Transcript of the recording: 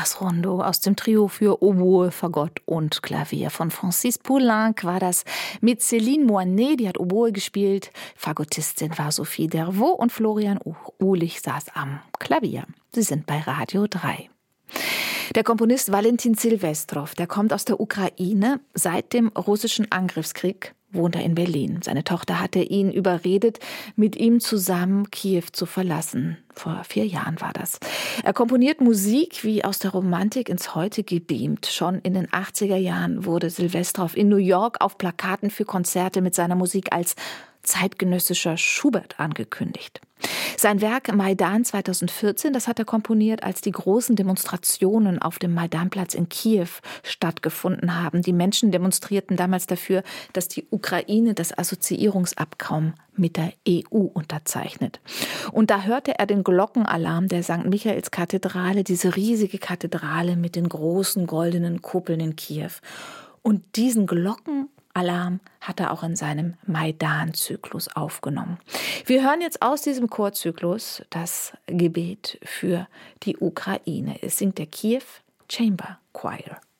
Das Rondo aus dem Trio für Oboe, Fagott und Klavier von Francis Poulenc war das mit Céline Moinet, die hat Oboe gespielt. Fagottistin war Sophie Dervaux und Florian Uhlich saß am Klavier. Sie sind bei Radio 3. Der Komponist Valentin Silvestrov, der kommt aus der Ukraine. Seit dem russischen Angriffskrieg wohnt er in Berlin. Seine Tochter hatte ihn überredet, mit ihm zusammen Kiew zu verlassen. Vor 4 Jahren war das. Er komponiert Musik wie aus der Romantik ins Heute gebeamt. Schon in den 80er Jahren wurde Silvestrov in New York auf Plakaten für Konzerte mit seiner Musik als zeitgenössischer Schubert angekündigt. Sein Werk Maidan 2014, das hat er komponiert, als die großen Demonstrationen auf dem Maidanplatz in Kiew stattgefunden haben. Die Menschen demonstrierten damals dafür, dass die Ukraine das Assoziierungsabkommen mit der EU unterzeichnet. Und da hörte er den Glockenalarm der St. Michaelskathedrale, diese riesige Kathedrale mit den großen goldenen Kuppeln in Kiew. Und diesen Glockenalarm hat er auch in seinem Maidan-Zyklus aufgenommen. Wir hören jetzt aus diesem Chorzyklus das Gebet für die Ukraine. Es singt der Kiew Chamber Choir.